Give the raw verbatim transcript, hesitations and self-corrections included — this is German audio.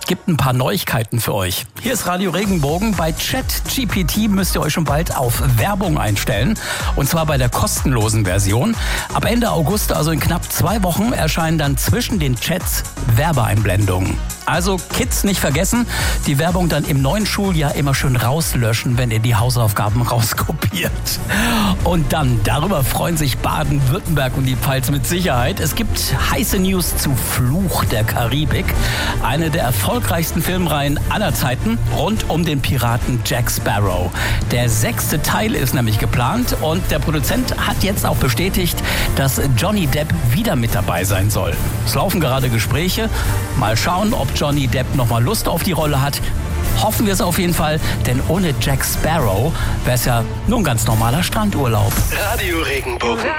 gibt ein paar Neuigkeiten für euch. Hier ist Radio Regenbogen. Bei ChatGPT müsst ihr euch schon bald auf Werbung einstellen. Und zwar bei der kostenlosen Version. Ab Ende August, also in knapp zwei Wochen, erscheinen dann zwischen den Chats Werbeeinblendungen. Also Kids nicht vergessen, die Werbung dann im neuen Schuljahr immer schön rauslöschen, wenn ihr die Hausaufgaben rauskopiert. Und dann, darüber freuen sich Baden-Württemberg und die Pfalz mit Sicherheit. Es gibt heiße News zu Fluch der Karibik. Eine der erfolgreichsten Filmreihen aller Zeiten rund um den Piraten Jack Sparrow. Der sechste Teil ist nämlich geplant und der Produzent hat jetzt auch bestätigt, dass Johnny Depp wieder mit dabei sein soll. Es laufen gerade Gespräche. Mal schauen, ob Johnny Depp nochmal Lust auf die Rolle hat. Hoffen wir es auf jeden Fall, denn ohne Jack Sparrow wäre es ja nur ein ganz normaler Strandurlaub. Radio Regenbogen.